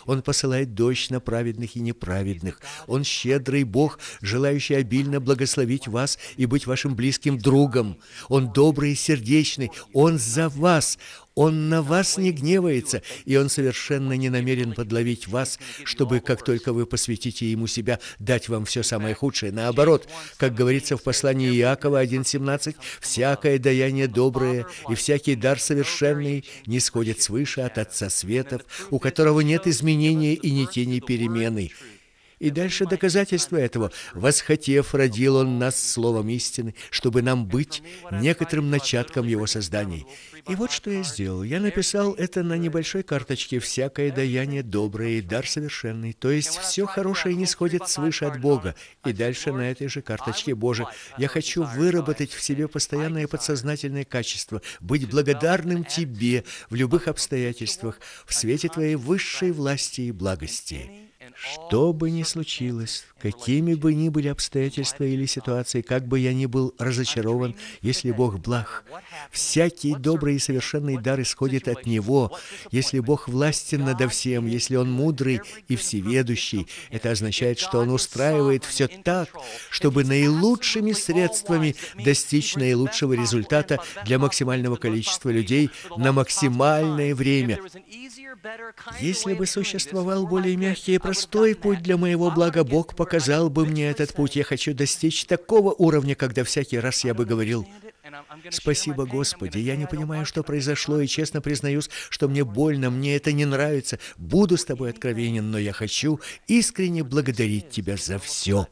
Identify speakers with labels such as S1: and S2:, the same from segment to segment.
S1: Он посылает дождь на праведных и неправедных. Он щедрый Бог, желающий обильно благословить вас и быть вашим близким другом. Он добрый и сердечный. Он за вас. Он на вас не гневается, и Он совершенно не намерен подловить вас, чтобы, как только вы посвятите Ему себя, дать вам все самое худшее. Наоборот, как говорится в послании Иакова 1:17, «Всякое даяние доброе и всякий дар совершенный нисходит свыше от Отца светов, у которого нет изменения и ни тени перемены». И дальше доказательство этого. «Восхотев, родил Он нас словом истины, чтобы нам быть некоторым начатком Его созданий». И вот что я сделал. Я написал это на небольшой карточке: «Всякое даяние доброе и дар совершенный». То есть все хорошее нисходит свыше от Бога. И дальше на этой же карточке: «Боже, я хочу выработать в себе постоянное подсознательное качество, быть благодарным Тебе в любых обстоятельствах, в свете Твоей высшей власти и благости». Что бы ни случилось, какими бы ни были обстоятельства или ситуации, как бы я ни был разочарован, если Бог благ, всякий добрый и совершенный дар исходит от Него. Если Бог властен надо всем, если Он мудрый и всеведущий, это означает, что Он устраивает все так, чтобы наилучшими средствами достичь наилучшего результата для максимального количества людей на максимальное время. Если бы существовал более мягкий и простой путь для моего блага, Бог показал бы мне этот путь. Я хочу достичь такого уровня, когда всякий раз я бы говорил: «Спасибо, Господи, я не понимаю, что произошло, и честно признаюсь, что мне больно, мне это не нравится. Буду с Тобой откровенен, но я хочу искренне благодарить Тебя за все.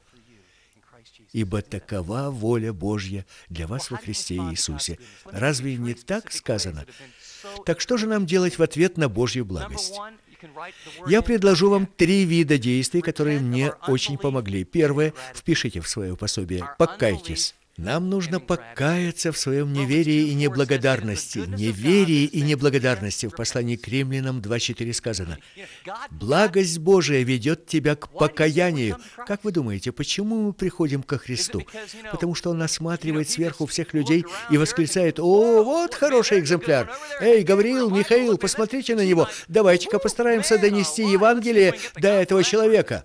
S1: Ибо такова воля Божья для вас во Христе Иисусе». Разве не так сказано? Так что же нам делать в ответ на Божью благость? Я предложу вам 3 вида действий, которые мне очень помогли. Первое. Впишите в свое пособие: покайтесь. Нам нужно покаяться в своем неверии и неблагодарности. Неверии и неблагодарности. В послании к Римлянам 2:4 сказано: «Благость Божия ведет тебя к покаянию». Как вы думаете, почему мы приходим ко Христу? Потому что Он осматривает сверху всех людей и восклицает: «О, вот хороший экземпляр! Эй, Гавриил, Михаил, посмотрите на него! Давайте-ка постараемся донести Евангелие до этого человека».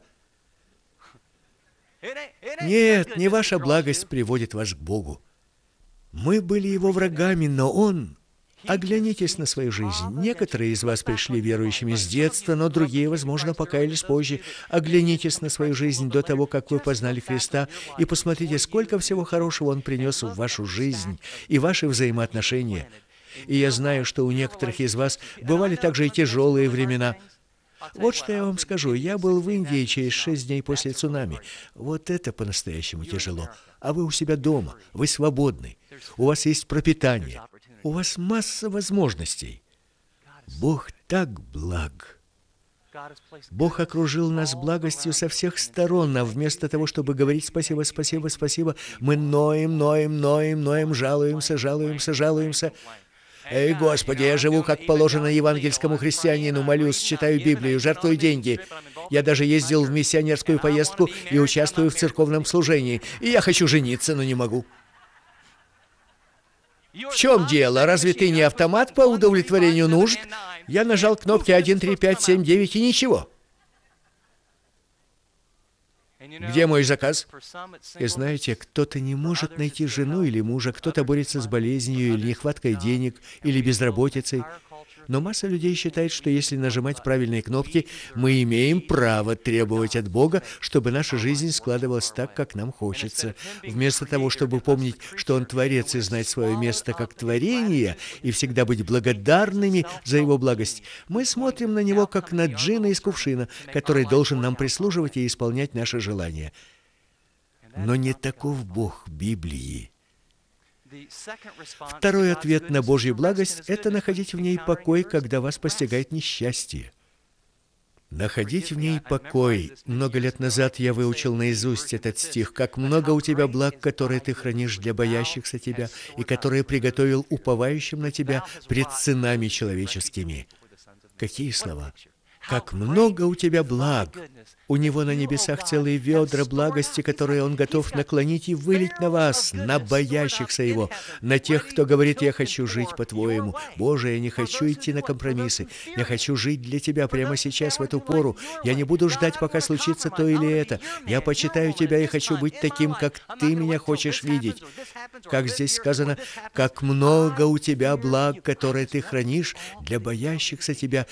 S1: Нет, не ваша благость приводит вас к Богу. Мы были Его врагами, но Он... Оглянитесь на свою жизнь. Некоторые из вас пришли верующими с детства, но другие, возможно, покаялись позже. Оглянитесь на свою жизнь до того, как вы познали Христа, и посмотрите, сколько всего хорошего Он принес в вашу жизнь и ваши взаимоотношения. И я знаю, что у некоторых из вас бывали также и тяжелые времена. Вот что я вам скажу. Я был в Индии через 6 дней после цунами. Вот это по-настоящему тяжело. А вы у себя дома, вы свободны, у вас есть пропитание, у вас масса возможностей. Бог так благ. Бог окружил нас благостью со всех сторон, а вместо того, чтобы говорить «спасибо, спасибо, спасибо», мы ноем, жалуемся. Эй, Господи, я живу, как положено евангельскому христианину, молюсь, читаю Библию, жертвую деньги. Я даже ездил в миссионерскую поездку и участвую в церковном служении. И я хочу жениться, но не могу. В чем дело? Разве ты не автомат по удовлетворению нужд? Я нажал кнопки 1, 3, 5, 7, 9 и ничего. Где мой заказ? И знаете, кто-то не может найти жену или мужа, кто-то борется с болезнью или нехваткой денег, или безработицей. Но масса людей считает, что если нажимать правильные кнопки, мы имеем право требовать от Бога, чтобы наша жизнь складывалась так, как нам хочется. Вместо того, чтобы помнить, что Он Творец и знать свое место как творение, и всегда быть благодарными за Его благость, мы смотрим на Него, как на джинна из кувшина, который должен нам прислуживать и исполнять наши желания. Но не таков Бог Библии. Второй ответ на Божью благость – это находить в ней покой, когда вас постигает несчастье. Находить в ней покой. Много лет назад я выучил наизусть этот стих. «Как много у тебя благ, которые ты хранишь для боящихся тебя, и которые приготовил уповающим на тебя пред сынами человеческими». Какие слова? Как много у тебя благ! У Него на небесах целые ведра благости, которые Он готов наклонить и вылить на вас, на боящихся Его, на тех, кто говорит: «Я хочу жить по-твоему». Боже, я не хочу идти на компромиссы. Я хочу жить для Тебя прямо сейчас, в эту пору. Я не буду ждать, пока случится то или это. Я почитаю Тебя и хочу быть таким, как Ты меня хочешь видеть. Как здесь сказано: «Как много у Тебя благ, которые Ты хранишь для боящихся Тебя